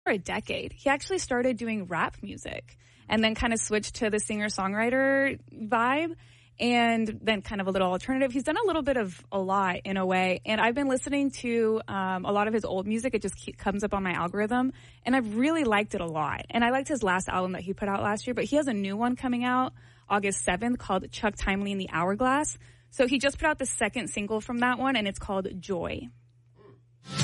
over a decade. He actually started doing rap music and then kind of switched to the singer-songwriter vibe and then kind of a little alternative. He's done a little bit of a lot in a way. And I've been listening to a lot of his old music. It just comes up on my algorithm. And I've really liked it a lot. And I liked his last album that he put out last year. But he has a new one coming out August 7th called Chuck Timely and the Hourglass. So he just put out the second single from that one, and it's called Joy.